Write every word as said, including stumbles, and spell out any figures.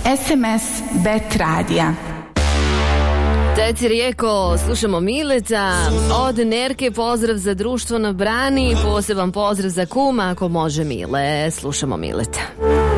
S M S Bet Radija. Teci Rijeko, slušamo Mileta. Od Nerke pozdrav za društvo na Brani, poseban pozdrav za kuma ako može Mile. Slušamo Mileta.